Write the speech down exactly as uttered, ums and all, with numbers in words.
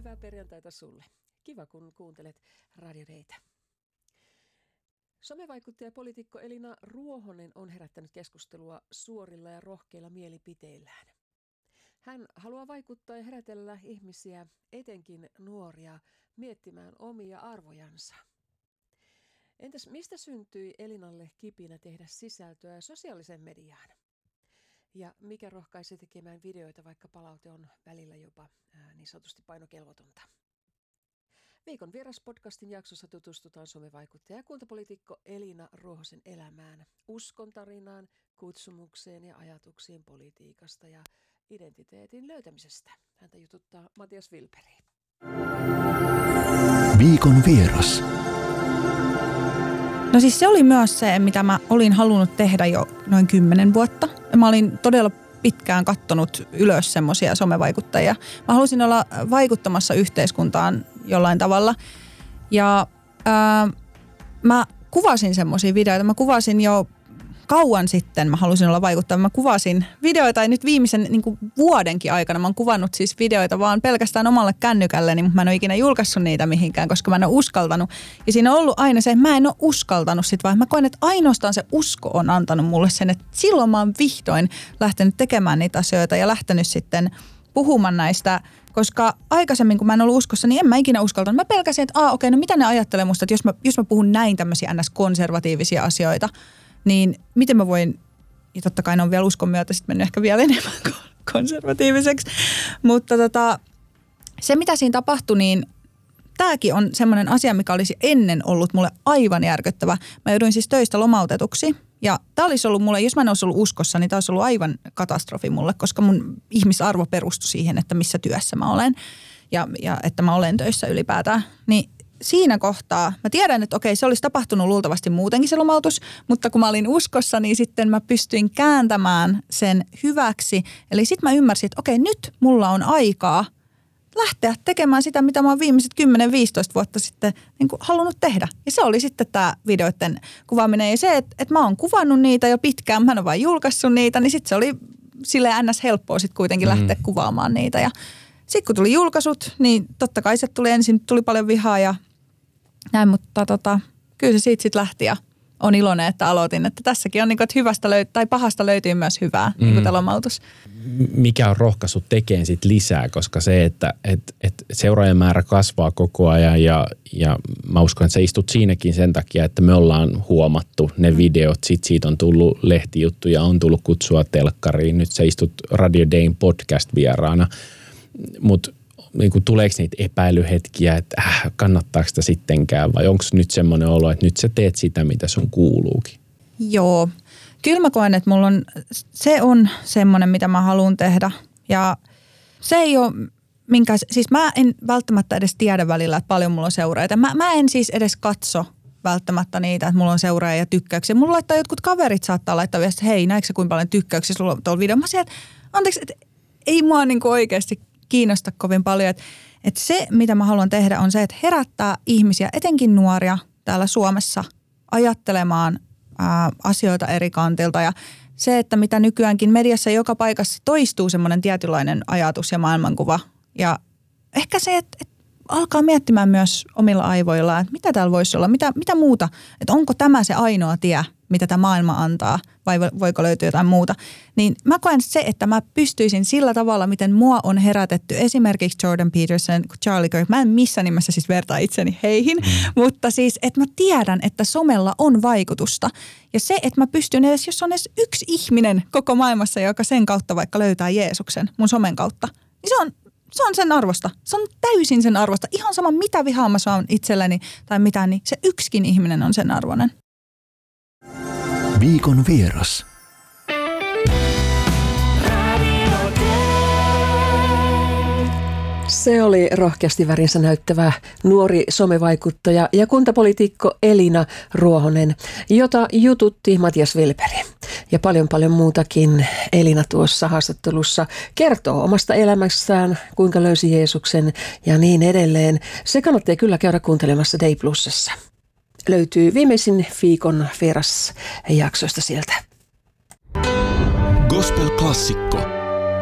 Hyvää perjantaita sulle. Kiva, kun kuuntelet Radio Daytä. Somevaikuttaja poliitikko Elina Ruohonen on herättänyt keskustelua suorilla ja rohkeilla mielipiteillään. Hän haluaa vaikuttaa ja herätellä ihmisiä, etenkin nuoria, miettimään omia arvojansa. Entäs mistä syntyi Elinalle kipinä tehdä sisältöä sosiaaliseen mediaan? Ja mikä rohkaisi tekemään videoita, vaikka palaute on välillä jopa ää, niin sanotusti painokelvotonta? Viikon vieras podcastin jaksossa tutustutaan somevaikuttaja ja kuntapoliitikko Elina Ruohosen elämään, uskon tarinaan, kutsumukseen ja ajatuksiin politiikasta ja identiteetin löytämisestä. Häntä jututtaa Matias Wilperi. Viikon vieras. No siis se oli myös se, mitä mä olin halunnut tehdä jo noin kymmenen vuotta. Mä olin todella pitkään kattonut ylös semmoisia somevaikuttajia. Mä halusin olla vaikuttamassa yhteiskuntaan jollain tavalla. Ja ää, mä kuvasin semmoisia videoita. Mä kuvasin jo kauan sitten, mä halusin olla vaikuttava. Mä kuvasin videoita ja nyt viimeisen niin kuin vuodenkin aikana mä oon kuvannut siis videoita vaan pelkästään omalle kännykälleni, mutta mä en ole ikinä julkaissut niitä mihinkään, koska mä en ole uskaltanut. Ja siinä on ollut aina se, että mä en ole uskaltanut sit, vaan mä koen, että ainoastaan se usko on antanut mulle sen, että silloin mä oon vihdoin lähtenyt tekemään niitä asioita ja lähtenyt sitten puhumaan näistä, koska aikaisemmin kun mä en ollut uskossa, niin en mä ikinä uskaltanut. Mä pelkäsin, että aa okei, no mitä ne ajattelee musta, että jos mä, jos mä puhun näin tämmöisiä ns-konservatiivisia asioita, niin miten mä voin, ja totta kai ne on vielä uskon myötä sitten mennyt ehkä vielä enemmän konservatiiviseksi, mutta tota, se mitä siinä tapahtui, niin tämäkin on semmoinen asia, mikä olisi ennen ollut mulle aivan järkyttävä. Mä jouduin siis töistä lomautetuksi ja tämä olisi ollut mulle, jos mä en olisi ollut uskossa, niin tämä olisi ollut aivan katastrofi mulle, koska mun ihmisarvo perustui siihen, että missä työssä mä olen ja, ja että mä olen töissä ylipäätään, niin siinä kohtaa, mä tiedän, että okei, se olisi tapahtunut luultavasti muutenkin se lomautus, mutta kun mä olin uskossa, niin sitten mä pystyin kääntämään sen hyväksi. Eli sitten mä ymmärsin, että okei, nyt mulla on aikaa lähteä tekemään sitä, mitä mä oon viimeiset kymmenen viisitoista vuotta sitten niin kuin halunnut tehdä. Ja se oli sitten tämä videoiden kuvaaminen. Ja se, että, että mä oon kuvannut niitä jo pitkään, mä en ole vain julkaissut niitä, niin sitten se oli silleen ns. Helppoa sitten kuitenkin lähteä mm. kuvaamaan niitä. Ja sitten kun tuli julkaisut, niin totta kai se tuli ensin, tuli paljon vihaa ja näin, mutta tota, kyllä se siitä sitten lähti ja on iloinen, että aloitin. Että tässäkin on niin kuin, että hyvästä löy- tai pahasta löytyy myös hyvää, mm. niin kuin tämä lomautus. Mikä on rohkaissut tekemään sit lisää, koska se, että et, et seuraajan määrä kasvaa koko ajan ja, ja mä uskon, että sä istut siinäkin sen takia, että me ollaan huomattu ne videot. Sit siitä on tullut lehtijuttuja, on tullut kutsua telkkariin. Nyt sä istut Radio Dayn podcast-vieraana, mutta niin kuin, tuleeko niitä epäilyhetkiä, että äh, kannattaako sitä sittenkään vai onko nyt semmoinen olo, että nyt sä teet sitä, mitä sun kuuluukin? Joo. Kyllä mä koen, että mulla on, se on semmoinen, mitä mä haluan tehdä ja se ei ole minkään, siis mä en välttämättä edes tiedä välillä, että paljon mulla on seuraajia. Mä, mä en siis edes katso välttämättä niitä, että mulla on seuraajia ja tykkäyksiä. Mulla laittaa jotkut kaverit saattaa laittaa viestiä, että hei, näetkö sä kuinka paljon tykkäyksiä sulla on tuolla videolla? Mä sanoin, että anteeksi, että ei mua niin kuin oikeasti kiinnosta kovin paljon. Että, että se, mitä mä haluan tehdä, on se, että herättää ihmisiä, etenkin nuoria täällä Suomessa, ajattelemaan ää, asioita eri kantilta. Ja se, että mitä nykyäänkin mediassa joka paikassa toistuu semmoinen tietynlainen ajatus ja maailmankuva. Ja ehkä se, että, että alkaa miettimään myös omilla aivoillaan, että mitä täällä voisi olla, mitä, mitä muuta. Että onko tämä se ainoa tie, mitä tämä maailma antaa vai voiko löytyä jotain muuta. Niin mä koen se, että mä pystyisin sillä tavalla, miten mua on herätetty esimerkiksi Jordan Peterson, Charlie Kirk. Mä en missään nimessä siis vertaa itseni heihin, mm. mutta siis, että mä tiedän, että somella on vaikutusta. Ja se, että mä pystyn edes, jos on edes yksi ihminen koko maailmassa, joka sen kautta vaikka löytää Jeesuksen mun somen kautta, niin se on Se on sen arvosta. Se on täysin sen arvosta. Ihan sama mitä vihaa mä saan itselleni tai mitään, niin se yksikin ihminen on sen arvoinen. Viikon vieras. Se oli rohkeasti värinsä näyttävä nuori somevaikuttaja ja kuntapoliitikko Elina Ruohonen, jota jututti Matias Wilperi. Ja paljon paljon muutakin Elina tuossa haastattelussa kertoo omasta elämästään, kuinka löysi Jeesuksen ja niin edelleen. Se kannattaa kyllä käydä kuuntelemassa Day Plusassa. Löytyy viimeisin viikon vieras jaksoista sieltä. Gospel-klassikko.